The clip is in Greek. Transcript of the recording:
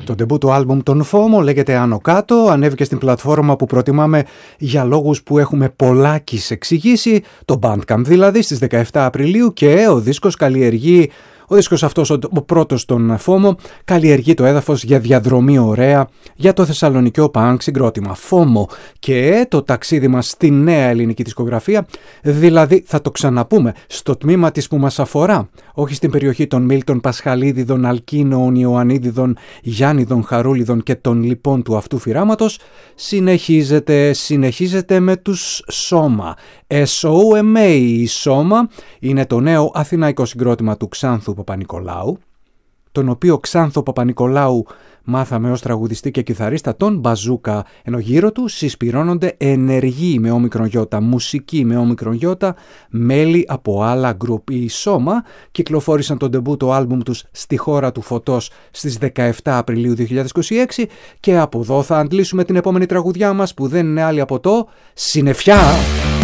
Το ντεμπούτο άλμπουμ των FOMO λέγεται Άνω Κάτω, ανέβηκε στην πλατφόρμα που προτιμάμε για λόγους που έχουμε πολλάκις εξηγήσει, το Bandcamp δηλαδή, στις 17 Απριλίου, και ο δίσκος καλλιεργεί. Ο δίσκος αυτός, ο πρώτος των FOMO, καλλιεργεί το έδαφος για διαδρομή ωραία για το θεσσαλονικιό punk συγκρότημα FOMO και το ταξίδι μας στη νέα ελληνική δισκογραφία, δηλαδή θα το ξαναπούμε, στο τμήμα της που μας αφορά, όχι στην περιοχή των Μίλτων, Πασχαλίδιδων, Αλκίνων, Ιωαννίδιδων, Γιάννηδων, Χαρούλιδων και των λοιπών του αυτού φυράματος, συνεχίζεται με τους Σώμα. SOMA. Η Σώμα είναι το νέο αθηναϊκό συγκρότημα του Ξάνθου Παπανικολάου, τον οποίο Ξάνθο Παπανικολάου μάθαμε ως τραγουδιστή και κιθαρίστα τον Μπαζούκα, ενώ γύρω του συσπυρώνονται ενεργοί με όμικρον γιώτα, μουσικοί με όμικρον γιώτα, μέλη από άλλα γκρουπ. Οι Σώμα κυκλοφόρησαν τον ντεμπούτο άλμπουμ τους στη χώρα του φωτός στις 17 Απριλίου 2026 και από εδώ θα αντλήσουμε την επόμενη τραγουδιά μας που δεν είναι άλλη από το Συννεφιά.